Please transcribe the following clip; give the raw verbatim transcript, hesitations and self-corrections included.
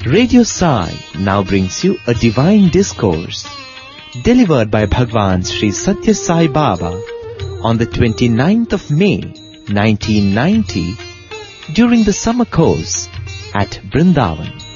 Radio Sai now brings you a divine discourse delivered by Bhagwan Sri Satya Sai Baba on the twenty-ninth of May nineteen ninety during the summer course at Vrindavan.